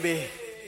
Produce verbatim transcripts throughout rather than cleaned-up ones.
baby.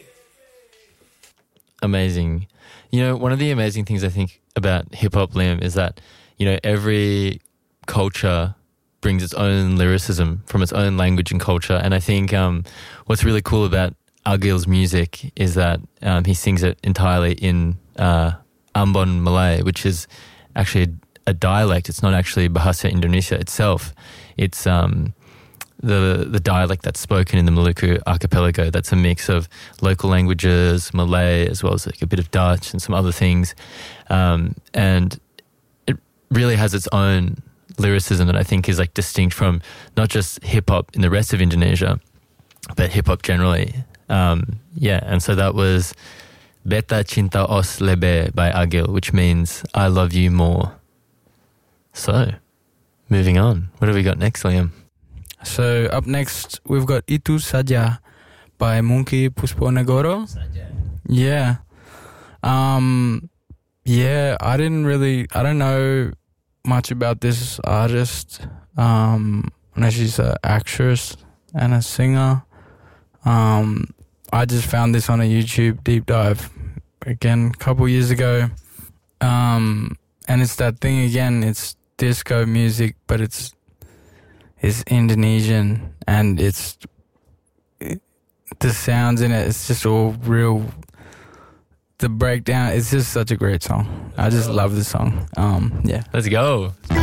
Amazing. You know, one of the amazing things I think about hip-hop, Liam, is that, you know, every culture brings its own lyricism from its own language and culture. And I think um, what's really cool about Agil's music is that um, he sings it entirely in uh, Ambon Malay, which is actually a, a dialect. It's not actually Bahasa Indonesia itself. It's um, the the dialect that's spoken in the Maluku archipelago. That's a mix of local languages, Malay, as well as like a bit of Dutch and some other things. Um, and it really has its own lyricism that I think is like distinct from not just hip-hop in the rest of Indonesia, but hip-hop generally. Um, yeah, and so that was Beta Cinta Os Lebe by Agil, which means I love you more. So, moving on. What have we got next, Liam? So up next, we've got Itu Saja by Munki Pusponegoro. Yeah. Um, yeah, I didn't really, I don't know much about this artist. Um, I know she's an actress and a singer. Um, I just found this on a YouTube deep dive again a couple years ago. Um, and it's that thing again, it's disco music, but it's It's Indonesian, and it's it, the sounds in it. It's just all real. The breakdown. It's just such a great song. I just love the song. Um, yeah. Let's go.